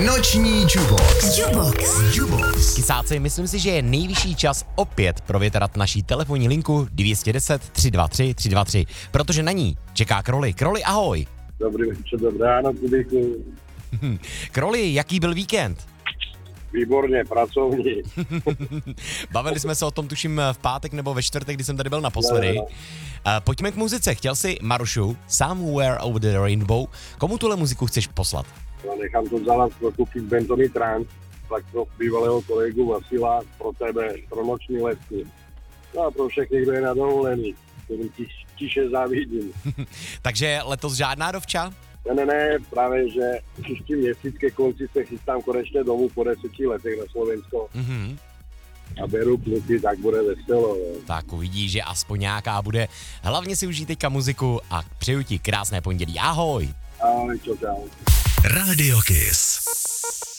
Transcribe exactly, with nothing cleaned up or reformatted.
Noční Jubox. Jubox. Jubox. Kysáci, myslím si, že je nejvyšší čas opět provětrat naší telefonní linku dvě jedna nula tři dva tři tři dva tři, protože na ní čeká Kroli. Kroli, ahoj. Dobrý večer, dobré ráno, Kubiku. Kroli, jaký byl víkend? Výborně, pracovní. Bavili jsme se o tom, tuším, v pátek nebo ve čtvrtek, kdy jsem tady byl naposledy. No, no. Uh, pojďme k muzice. Chtěl si, Marušu, Somewhere Over the Rainbow. Komu tuhle muziku chceš poslat? No, nechám to zalat pro Kufik Bentomy Trans, tak pro bývalého kolegu Vasila, pro tebe, pro noční lesky. No a pro všechny, kdo je na dovolený, kterým tiš, tiše závidím. Takže letos žádná dovča? Ne, ne, ne, právě, že příští měsíc ke konci se chystám konečně domů po deseti letech na Slovensko. Mhm. A beru kluky, tak bude veselo. Jo. Tak uvidíš, že aspoň nějaká bude. Hlavně si užij teďka muziku a přeju ti krásné pondělí. Ahoj! Ahoj, čau, čau. Radio Kiss.